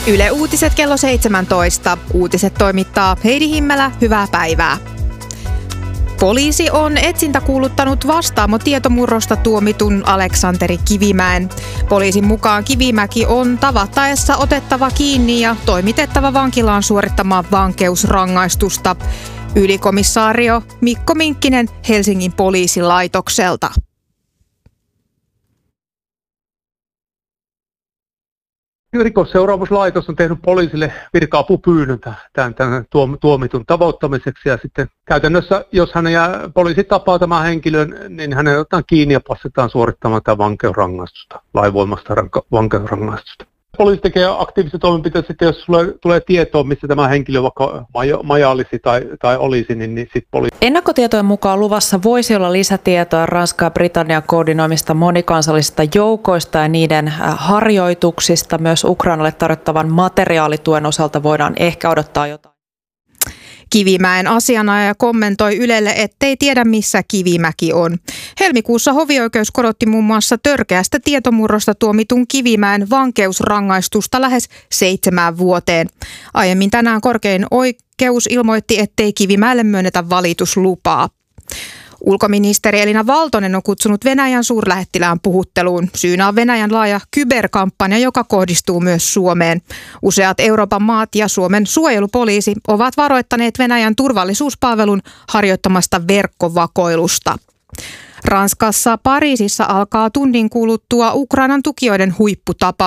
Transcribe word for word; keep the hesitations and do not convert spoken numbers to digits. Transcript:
Yle Uutiset kello seitsemäntoista. Uutiset toimittaa Heidi Himmälä. Hyvää päivää. Poliisi on etsintäkuuluttanut Vastaamo tietomurrosta tuomitun Aleksanteri Kivimäen. Poliisin mukaan Kivimäki on tavattaessa otettava kiinni ja toimitettava vankilaan suorittamaan vankeusrangaistusta. Ylikomissaario Mikko Minkkinen Helsingin poliisilaitokselta. Rikosseuraamuslaitos on tehnyt poliisille virka-apupyynnön tämän, tämän tuomitun tavoittamiseksi ja sitten käytännössä, jos hän jää, poliisi tapaa tämän henkilön, niin hänen otetaan kiinni ja passetaan suorittamaan tämä vankeusrangaistusta, lainvoimasta vankeusrangaistusta. Poliisi tekee aktiivisia toimenpiteitä sitten, jos sulle tulee tietoa, missä tämä henkilö vaikka majailisi tai, tai olisi, niin, niin sitten poliisi. Ennakkotietojen mukaan luvassa voisi olla lisätietoa Ranskan ja Britannian koordinoimista monikansallisista joukoista ja niiden harjoituksista. Myös Ukrainalle tarjottavan materiaalituen osalta voidaan ehkä odottaa jotain. Kivimäen asianajaja kommentoi Ylelle, ettei tiedä missä Kivimäki on. Helmikuussa hovioikeus korotti muun muassa törkeästä tietomurrosta tuomitun Kivimäen vankeusrangaistusta lähes seitsemään vuoteen. Aiemmin tänään korkein oikeus ilmoitti, ettei Kivimäelle myönnetä valituslupaa. Ulkoministeri Elina Valtonen on kutsunut Venäjän suurlähettilään puhutteluun. Syynä on Venäjän laaja kyberkampanja, joka kohdistuu myös Suomeen. Useat Euroopan maat ja Suomen suojelupoliisi ovat varoittaneet Venäjän turvallisuuspalvelun harjoittamasta verkkovakoilusta. Ranskassa Pariisissa alkaa tunnin kuluttua Ukrainan tukijoiden huipputapa.